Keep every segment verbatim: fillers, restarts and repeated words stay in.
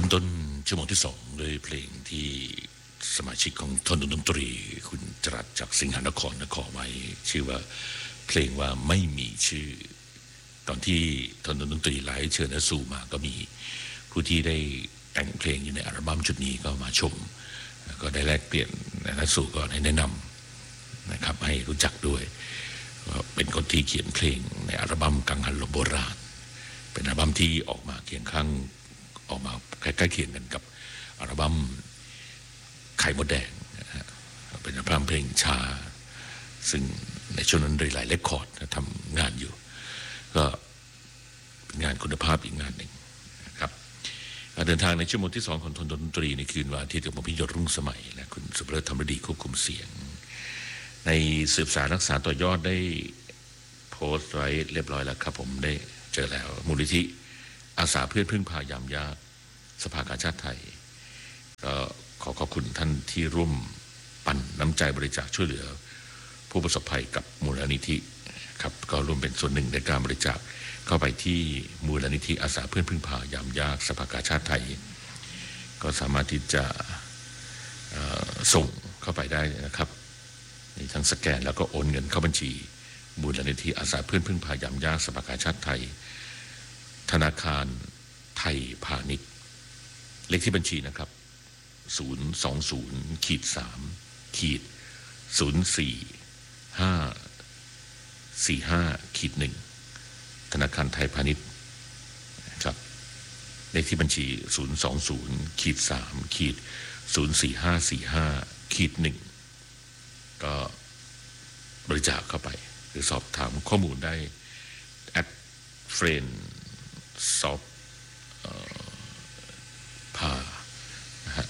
มต้นชั่วโมงที่สองด้วยเพลงที่สมาชิกของทนดนตรีคุณจรัสจากสิงหนครนครไว้ชื่อว่าเพลงว่าไม่มีชื่อตอนที่ทนดนตรีไลฟ์เชิญนสู่มาก็มีผู้ที่ได้แต่งเพลงอยู่ในอัลบั้มชุดนี้ก็มาชมก็ได้แลกเปลี่ยนนสู่ก็ได้แนะนำนะครับให้รู้จักด้วยเป็นคนที่เขียนเพลงในอัลบั้มกังหันลมโบราณเป็นอัลบั้มที่ออกมาเคียงข้างออกมาใกล้ๆเคียงกันกับอัลบั้มไข่มดแดงนะฮะเป็นอัลบั้มเพลงช้าซึ่งในช่วงนั้นหลายๆเรคคอร์ดทำงานอยู่ก็เป็นงานคุณภาพอีกงานหนึ่งนะครับเดินทางในชั่วโมงที่สองของทนดนตรีในคืนวันอาทิตย์กับผมพิยศรุ่งสมัยและคุณสุภเลิศธรรมดีควบคุมเสียงในสืบสารรักษาต่อยอดได้โพสต์ไว้เรียบร้อยแล้วครับผมได้เจอแล้วมูลนิธิอาสาเพื่อนพึ่งพายามยากสภากาชาดไทยก็ขอขอบคุณท่านที่ร่วมปั่นน้ำใจบริจาคช่วยเหลือผู้ประสบภัยกับมูลนิธิครับก็ร่วมเป็นส่วนหนึ่งในการบริจาคเข้าไปที่มูลนิธิอาสาเพื่อนพึ่งพายามยากสภากาชาดไทยก็สามารถที่จะส่งเข้าไปได้นะครับมีทั้งสแกนแล้วก็โอนเงินเข้าบัญชีมูลนิธิอาสาเพื่อนพึ่งพายามยากสภากาชาดไทยธนาคารไทยพาณิชย์เลขที่บัญชีนะครับศูนย์ สอง ศูนย์ สาม ศูนย์ สี่ ห้า สี่ ห้า หนึ่ง ธนาคารไทยพาณิชย์ครับเลขที่บัญชีศูนย์ สอง ศูนย์ สาม ศูนย์ สี่ ห้า สี่ ห้า หนึ่งก็บริจาคเข้าไปหรือสอบถามข้อมูลได้แอดเฟรนด์ซอฟพานะฮะ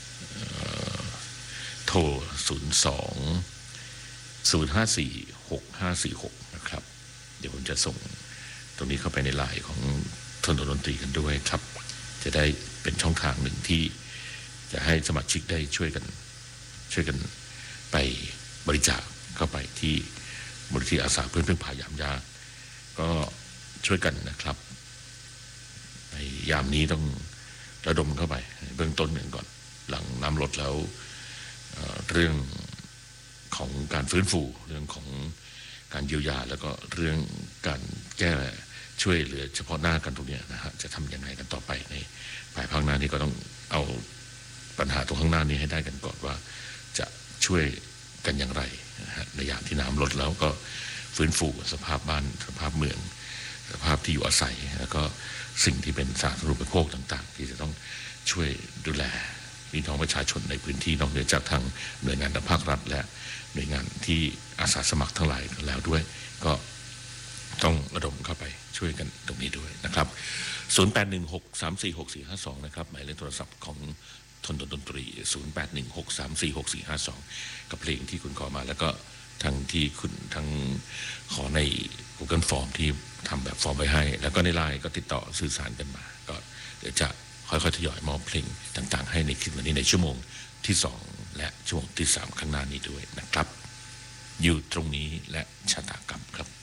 โทรศูนย์ สอง ศูนย์ ห้า สี่ หก ห้า สี่ หกนะครับเดี๋ยวผมจะส่งตรงนี้เข้าไปในไลน์ของทนดนตรีกันด้วยครับจะได้เป็นช่องทางหนึ่งที่จะให้สมาชิกได้ช่วยกันช่วยกันไปบริจาคเข้าไปที่มูลนิธิอาสาเพื่อนพึ่งพายามยากก็ช่วยกันนะครับในยามนี้ต้องระดมเข้าไปเบื้องต้นกันก่อนหลังน้ำลดแล้ว เอ่อ เรื่องของการฟื้นฟูเรื่องของการเยียวยาแล้วก็เรื่องการแก้ช่วยเหลือเฉพาะหน้ากันตรงนี้นะฮะจะทำยังไงกันต่อไปในภายภาคหน้านี้ก็ต้องเอาปัญหาตรงข้างหน้านี้ให้ได้กันก่อนว่าจะช่วยกันอย่างไรนะฮะในยามที่น้ำลดแล้วก็ฟื้นฟูสภาพบ้านสภาพเมืองสภาพที่อยู่อาศัยแล้วก็สิ่งที่เป็นสาธารณูปโภคต่างๆที่จะต้องช่วยดูแลพี่น้องประชาชนในพื้นที่นอกเหนือจากทางหน่วยงานภาครัฐและหน่วยงานที่อาสาสมัครทั้งหลายแล้วด้วยก็ต้องระดมเข้าไปช่วยกันตรงนี้ด้วยนะครับศูนย์ แปด หนึ่ง หก สาม สี่ หก สี่ ห้า สองนะครับหมายเลขโทรศัพท์ของทนดนตรีศูนย์ แปด หนึ่ง หก สาม สี่ หก สี่ ห้า สองกับเพลงที่คุณขอมาแล้วก็ทั้งที่คุณทั้งขอใน Google Form ที่ทำแบบฟอร์มไว้ให้แล้วก็ในไลน์ก็ติดต่อสื่อสารกันมาก็เดี๋ยวจะค่อยๆทยอยมอบเพลงต่างๆให้ในคืนวันนี้ในชั่วโมงที่สองและชั่วโมงที่สามข้างหน้านี้ด้วยนะครับอยู่ตรงนี้และชะตากรรมครับ